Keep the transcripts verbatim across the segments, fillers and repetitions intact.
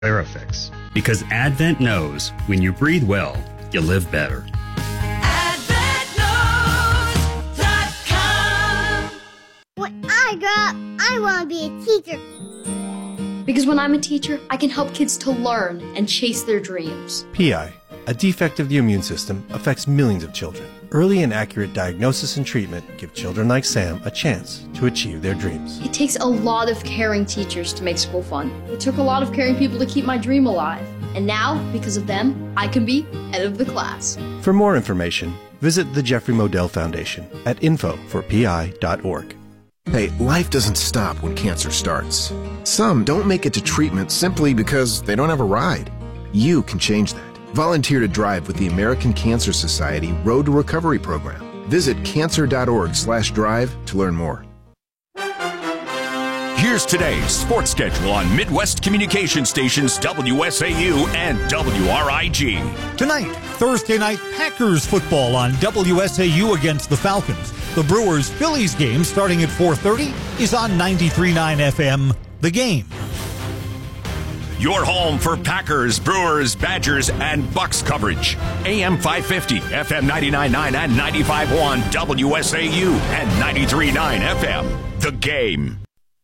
Aerofix. Because Advent knows when you breathe well, you live better. Advent Knows dot com. When I grow up, I want to be a teacher. Because when I'm a teacher, I can help kids to learn and chase their dreams. P I, a defect of the immune system, affects millions of children. Early and accurate diagnosis and treatment give children like Sam a chance to achieve their dreams. It takes a lot of caring teachers to make school fun. It took a lot of caring people to keep my dream alive. And now, because of them, I can be head of the class. For more information, visit the Jeffrey Modell Foundation at info for p i dot org. Hey, life doesn't stop when cancer starts. Some don't make it to treatment simply because they don't have a ride. You can change that. Volunteer to drive with the American Cancer Society Road to Recovery program. Visit cancer.org slash drive to learn more. Here's today's sports schedule on Midwest Communication Stations W S A U and W R I G. Tonight, Thursday night Packers football on W S A U against the Falcons. The Brewers-Phillies game starting at four thirty is on ninety-three point nine F M, The Game. Your home for Packers, Brewers, Badgers, and Bucks coverage. A M five fifty, F M ninety-nine point nine and ninety-five point one W S A U and ninety-three point nine F M, The Game.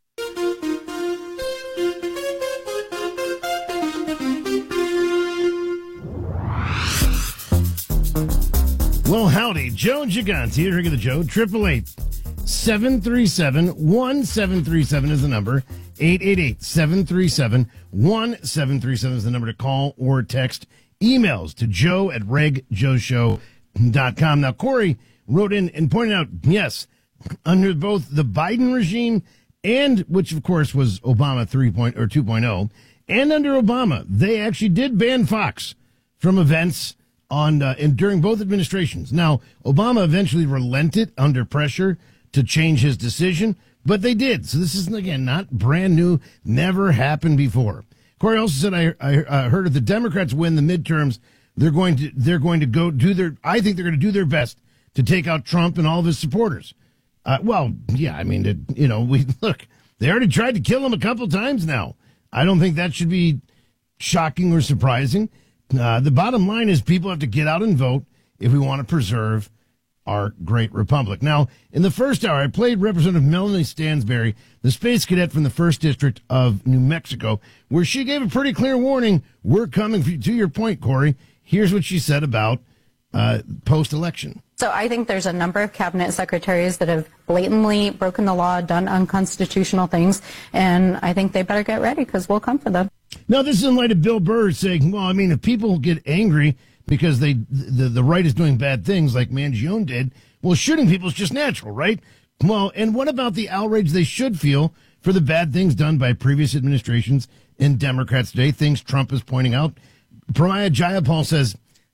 Well, howdy. Joe Gigante here. Here the Joe. triple eight, seven three seven, one seven three seven is the number. eight eight eight, seven three seven, one seven three seven is the number to call or text. Emails to joe at reg joe show dot com. Now, Corey wrote in and pointed out, yes, under both the Biden regime and, which of course was Obama three point or two point oh, and under Obama, they actually did ban Fox from events on uh, and during both administrations. Now, Obama eventually relented under pressure to change his decision, but they did. So this is, again, not brand new, never happened before. Corey also said, I, I uh, heard if the Democrats win the midterms, they're going to they're going to go do their, I think they're going to do their best to take out Trump and all of his supporters. Uh, well, yeah, I mean, it, you know, we look, they already tried to kill him a couple times now. I don't think that should be shocking or surprising. Uh, the bottom line is people have to get out and vote if we want to preserve our great republic. Now, in the first hour, I played Representative Melanie Stansberry, the space cadet from the first District of New Mexico, where she gave a pretty clear warning. We're coming for you. To your point, Corey, here's what she said about uh, post-election. So I think there's a number of cabinet secretaries that have blatantly broken the law, done unconstitutional things, and I think they better get ready because we'll come for them. Now, this is in light of Bill Burr saying, well, I mean, if people get angry because they the, the right is doing bad things like Mangione did, well, shooting people is just natural, right? Well, and what about the outrage they should feel for the bad things done by previous administrations and Democrats today, things Trump is pointing out? Pramila Jayapal says,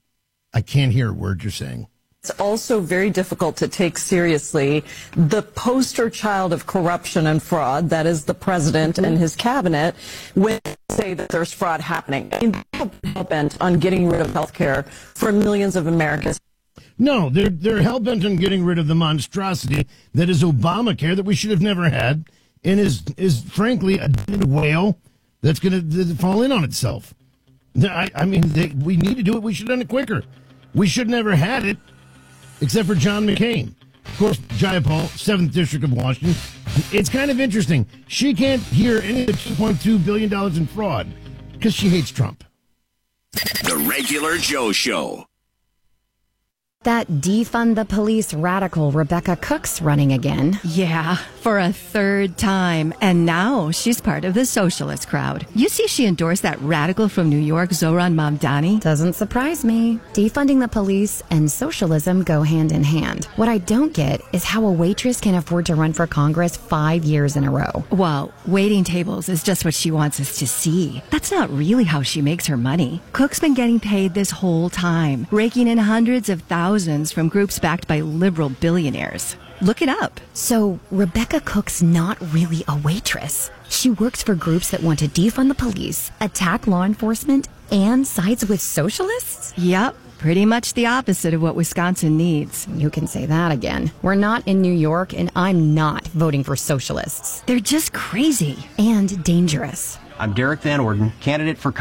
I can't hear a word you're saying. It's also very difficult to take seriously the poster child of corruption and fraud, that is the president and his cabinet, when they say that there's fraud happening. I mean, they're hell-bent on getting rid of health care for millions of Americans. No, they're, they're hell-bent on getting rid of the monstrosity that is Obamacare that we should have never had and is, is frankly, a dead whale that's going to fall in on itself. I, I mean, they, we need to do it. We should have done it quicker. We should never had it. Except for John McCain. Of course, Jayapal, seventh District of Washington. It's kind of interesting. She can't hear any of the two point two billion dollars in fraud because she hates Trump. The Regular Joe Show. That defund the police radical Rebecca Cook's running again. Yeah, for a third time. And now she's part of the socialist crowd. You see she endorsed that radical from New York, Zohran Mamdani? Doesn't surprise me. Defunding the police and socialism go hand in hand. What I don't get is how a waitress can afford to run for Congress five years in a row. Well, waiting tables is just what she wants us to see. That's not really how she makes her money. Cook's been getting paid this whole time, raking in hundreds of thousands from groups backed by liberal billionaires. Look it up. So Rebecca Cook's not really a waitress. She works for groups that want to defund the police, attack law enforcement, and sides with socialists? Yep. Pretty much the opposite of what Wisconsin needs. You can say that again. We're not in New York, and I'm not voting for socialists. They're just crazy. And dangerous. I'm Derek Van Orden, candidate for